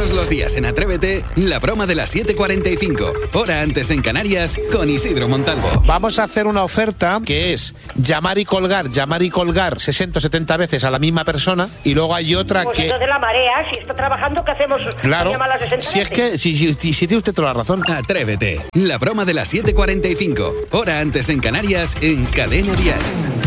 Todos los días en Atrévete, la broma de las 7:45, hora antes en Canarias, con Isidro Montalvo. Vamos a hacer una oferta que es llamar y colgar 60 o 70 veces a la misma persona, y luego hay otra pues que... entonces la marea, si está trabajando, ¿qué hacemos? Claro, Llamarla 60 si es veces. que si tiene usted toda la razón. Atrévete, la broma de las 7:45, hora antes en Canarias, en Cadena Dial.